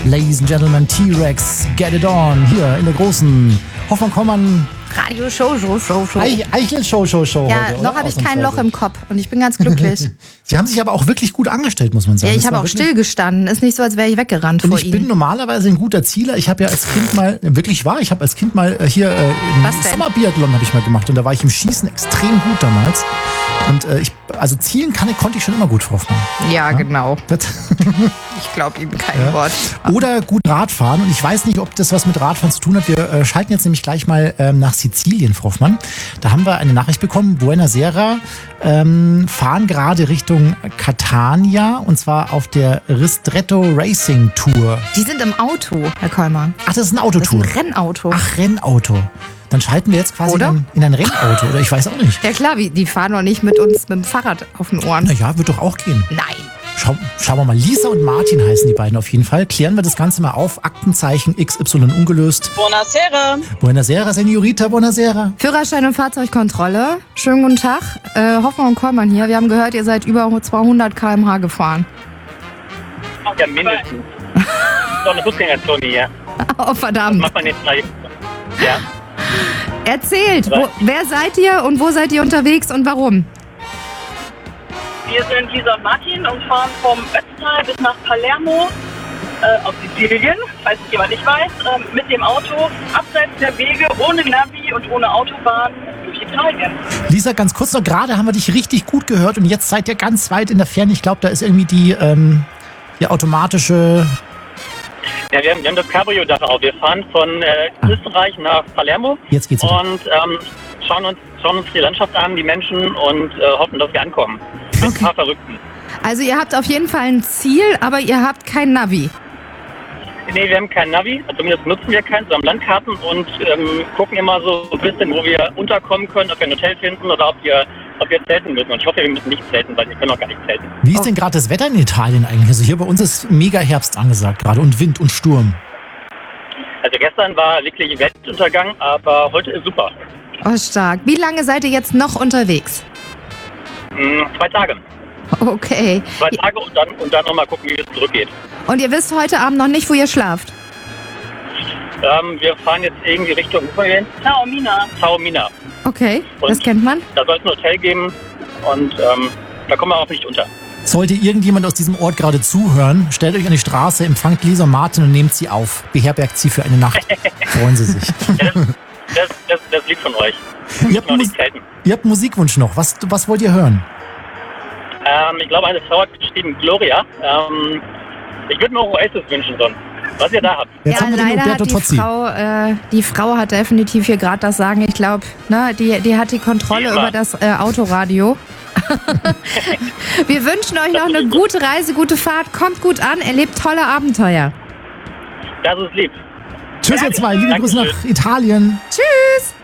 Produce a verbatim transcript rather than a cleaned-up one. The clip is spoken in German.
Ladies and Gentlemen, T-Rex, get it on, hier in der großen Hoffmann-Kollmann Radio Show, Show, Show, Show. Eichel Show, Show, Show. Ja, heute, noch habe ich kein Loch im Kopf und ich bin ganz glücklich. Sie haben sich aber auch wirklich gut angestellt, muss man sagen. Ja, ich habe auch stillgestanden. Ist nicht so, als wäre ich weggerannt vor Und ich Ihnen. bin normalerweise ein guter Zieler. Ich habe ja als Kind mal, wirklich wahr, ich habe als Kind mal äh, hier äh, Was denn? Sommerbiathlon habe ich mal gemacht und da war ich im Schießen extrem gut damals. Und äh, ich, also zielen kann, konnte ich schon immer gut, Frau Hoffmann. Ja, Ja? genau. Das- Ich glaube Ihnen kein Ja. Wort. Oder gut Radfahren. Und ich weiß nicht, ob das was mit Radfahren zu tun hat. Wir äh, schalten jetzt nämlich gleich mal ähm, nach Sizilien, Frau Hoffmann. Da haben wir eine Nachricht bekommen. Buonasera ähm, fahren gerade Richtung Catania und zwar auf der Ristretto Racing Tour. Die sind im Auto, Herr Kollmann. Ach, das ist eine Das ist Autotour. ein Rennauto. Ach, Rennauto. Dann schalten wir jetzt quasi Oder? in, in ein Rennauto. Oder ich weiß auch nicht. Ja klar, wie- die fahren doch nicht mit uns mit dem Fahrrad auf den Ohren. Naja, wird doch auch gehen. Nein. Schau, schauen wir mal. Lisa und Martin heißen die beiden auf jeden Fall. Klären wir das Ganze mal auf. Aktenzeichen X Y ungelöst. Buonasera. Buonasera, Senorita, buonasera. Führerschein und Fahrzeugkontrolle. Schönen guten Tag. Äh, Hoffmann und Kollmann hier. Wir haben gehört, ihr seid über zweihundert Kilometer pro Stunde gefahren. Ja, mindestens. So eine Fußgängerzone hier. Oh, verdammt. Macht man jetzt mal. Ja. Erzählt, wo, wer seid ihr und wo seid ihr unterwegs und warum? Wir sind Lisa und Martin und fahren vom Ötztal bis nach Palermo äh, auf Sizilien, falls es jemand nicht weiß, ähm, mit dem Auto abseits der Wege, ohne Navi und ohne Autobahn durch Italien. Lisa, ganz kurz noch, gerade haben wir dich richtig gut gehört und jetzt seid ihr ganz weit in der Ferne. Ich glaube, da ist irgendwie die, ähm, die automatische... Ja, wir haben, wir haben das Cabrio-Dach auf. Wir fahren von äh, Österreich nach Palermo Jetzt geht's wieder. und ähm, schauen, uns, schauen uns die Landschaft an, die Menschen und äh, hoffen, dass wir ankommen. Mit ein paar Verrückten. Also ihr habt auf jeden Fall ein Ziel, aber ihr habt kein Navi. Nee, wir haben kein Navi, zumindest nutzen wir keins, wir haben Landkarten und ähm, gucken immer so ein bisschen, wo wir unterkommen können, ob wir ein Hotel finden oder ob wir, ob wir zelten müssen. Und ich hoffe, wir müssen nicht zelten, weil wir können auch gar nicht zelten. Wie ist denn gerade das Wetter in Italien eigentlich? Also hier bei uns ist mega Herbst angesagt gerade und Wind und Sturm. Also gestern war wirklich Weltuntergang, aber heute ist super. Oh, stark. Wie lange seid ihr jetzt noch unterwegs? Hm, zwei Tage. Okay. Zwei Tage und dann, und dann nochmal gucken, wie es zurückgeht. Und ihr wisst heute Abend noch nicht, wo ihr schlaft? Ähm, wir fahren jetzt irgendwie Richtung, wo fahren wir hin? Taormina. Taormina. Okay, Und- das kennt man. Da soll es ein Hotel geben und ähm, da kommen wir auch nicht unter. Sollte irgendjemand aus diesem Ort gerade zuhören, stellt euch an die Straße, empfangt Lisa und Martin und nehmt sie auf. Beherbergt sie für eine Nacht. Freuen sie sich. Ja, das, das, das, das liegt von euch. ihr, habt Noch Mus- nicht zelten. ihr habt Musikwunsch noch. Was, was wollt ihr hören? Ähm, ich glaube, eine Frau hat geschrieben, Gloria. Ähm, ich würde mir auch Oasis wünschen sonst. Was ihr da habt. Jetzt ja, haben wir den leider Umberto hat die Tozzi. Frau, äh, die Frau hat definitiv hier gerade das Sagen. Ich glaube, ne, die, die hat die Kontrolle Immer. über das äh, Autoradio. Wir wünschen euch noch eine gute Reise, gute Fahrt. Kommt gut an, erlebt tolle Abenteuer. Das ist lieb. Tschüss, ihr zwei. Liebe Grüße Dankeschön. nach Italien. Tschüss!